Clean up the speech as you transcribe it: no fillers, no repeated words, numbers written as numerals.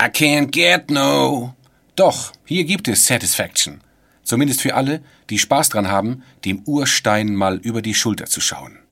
I can't get no. Doch, hier gibt es Satisfaction. Zumindest für alle, die Spaß dran haben, dem Urstein mal über die Schulter zu schauen.